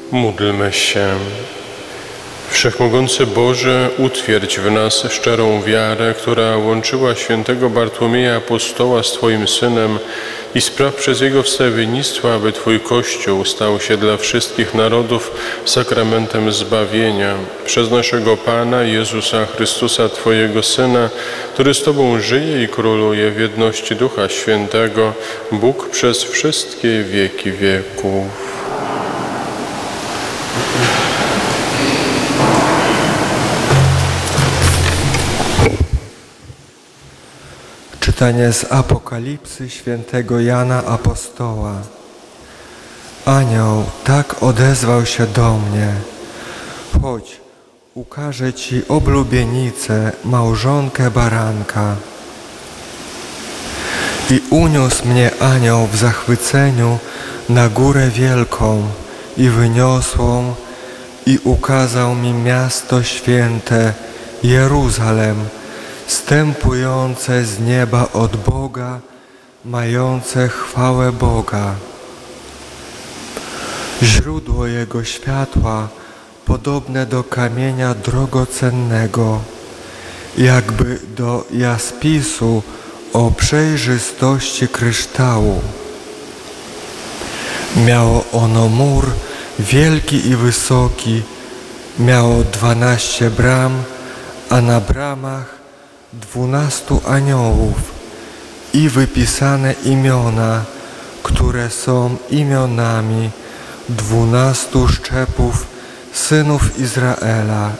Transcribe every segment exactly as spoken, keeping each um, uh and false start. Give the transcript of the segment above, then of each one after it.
Módlmy się. Wszechmogący Boże, utwierdź w nas szczerą wiarę, która łączyła świętego Bartłomieja Apostoła z Twoim Synem i spraw przez Jego wstawiennictwo, aby Twój Kościół stał się dla wszystkich narodów sakramentem zbawienia. Przez naszego Pana Jezusa Chrystusa, Twojego Syna, który z Tobą żyje i króluje w jedności Ducha Świętego, Bóg przez wszystkie wieki wieków. Czytanie z Apokalipsy świętego Jana Apostoła. Anioł tak odezwał się do mnie: chodź, ukażę Ci oblubienicę, małżonkę baranka. I uniósł mnie anioł w zachwyceniu na górę wielką i wyniosłą i ukazał mi miasto święte, Jeruzalem, zstępujące z nieba od Boga, mające chwałę Boga. Źródło Jego światła podobne do kamienia drogocennego, jakby do jaspisu o przejrzystości kryształu. Miało ono mur wielki i wysoki, miało dwanaście bram, a na bramach dwunastu aniołów i wypisane imiona, które są imionami dwunastu szczepów synów Izraela.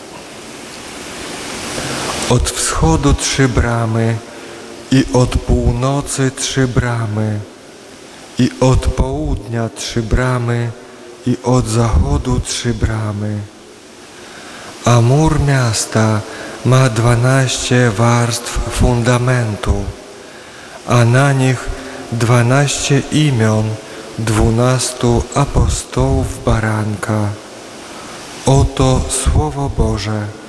Od wschodu trzy bramy i od północy trzy bramy i od południa trzy bramy i od zachodu trzy bramy. A mur miasta ma dwanaście warstw fundamentu, a na nich dwanaście imion dwunastu apostołów baranka. Oto Słowo Boże.